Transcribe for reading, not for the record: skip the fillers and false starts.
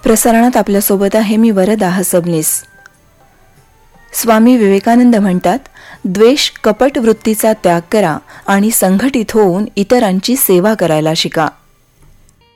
प्रसारणात आपल्यासोबत आहे मी वरदा सबनीस. स्वामी विवेकानंद म्हणतात, द्वेष कपट वृत्तीचा त्याग करा आणि संघटित होऊन इतरांची सेवा करायला शिका.